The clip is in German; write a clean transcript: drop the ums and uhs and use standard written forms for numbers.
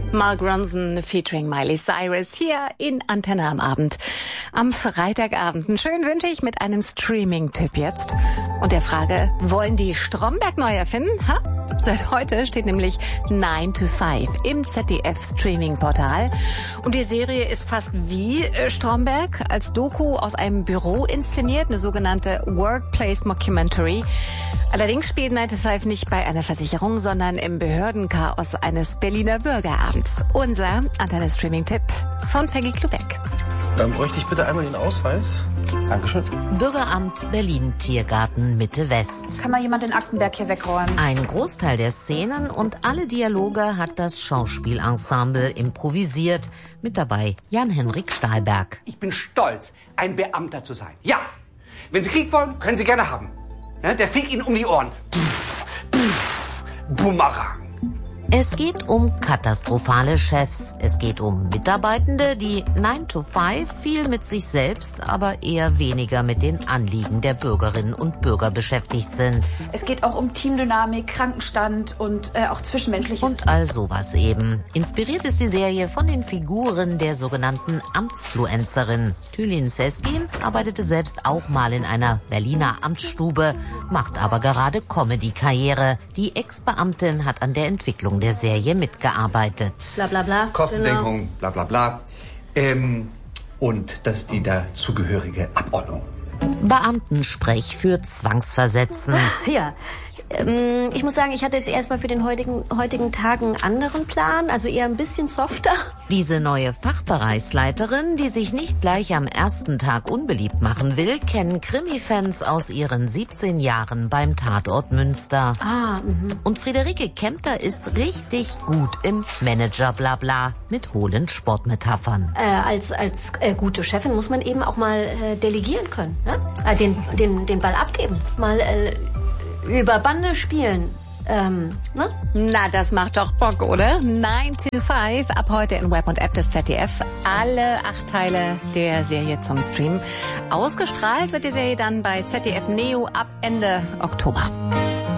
Mark Ronson featuring Miley Cyrus hier in Antenne am Abend. Am Freitagabend. Einen schönen wünsche ich mit einem Streaming-Tipp jetzt. Und der Frage, wollen die Stromberg neu erfinden? Ha? Seit heute steht nämlich 9 to 5 im ZDF-Streaming-Portal. Und die Serie ist fast wie Stromberg, als Doku aus einem Büro inszeniert, eine sogenannte Workplace Mockumentary. Allerdings spielt 9 to 5 nicht bei einer Versicherung, sondern im Behördenchaos eines Berliner Bürgerabends. Unser Antenne-Streaming-Tipp von Peggy Klubeck. Dann bräuchte ich bitte einmal den Ausweis. Dankeschön. Bürgeramt Berlin Tiergarten Mitte West. Kann mal jemand den Aktenberg hier wegräumen? Ein Großteil der Szenen und alle Dialoge hat das Schauspielensemble improvisiert. Mit dabei Jan-Henrik Stahlberg. Ich bin stolz, ein Beamter zu sein. Ja, wenn Sie Krieg wollen, können Sie gerne haben. Ja, der fegt Ihnen um die Ohren. Bumerang. Es geht um katastrophale Chefs. Es geht um Mitarbeitende, die 9 to 5 viel mit sich selbst, aber eher weniger mit den Anliegen der Bürgerinnen und Bürger beschäftigt sind. Es geht auch um Teamdynamik, Krankenstand und auch Zwischenmenschliches. Und all sowas eben. Inspiriert ist die Serie von den Figuren der sogenannten Amtsfluencerin. Tülin Seskin arbeitete selbst auch mal in einer Berliner Amtsstube, macht aber gerade Comedy-Karriere. Die Ex-Beamtin hat an der Entwicklung der Serie mitgearbeitet. Bla bla bla. Kostensenkung, bla bla bla. Und das ist die dazugehörige Abordnung. Beamtensprech für Zwangsversetzen. Ja, ich muss sagen, ich hatte jetzt erstmal für den heutigen Tag einen anderen Plan, also eher ein bisschen softer. Diese neue Fachbereichsleiterin, die sich nicht gleich am ersten Tag unbeliebt machen will, kennen Krimi-Fans aus ihren 17 Jahren beim Tatort Münster. Und Friederike Kempter ist richtig gut im Manager-Blabla mit hohlen Sportmetaphern. Als gute Chefin muss man eben auch mal delegieren können, ne? Den Ball abgeben, mal über Bande spielen. Ne? Na, das macht doch Bock, oder? 9 to 5, ab heute in Web und App des ZDF. Alle 8 Teile der Serie zum Stream. Ausgestrahlt wird die Serie dann bei ZDF Neo ab Ende Oktober.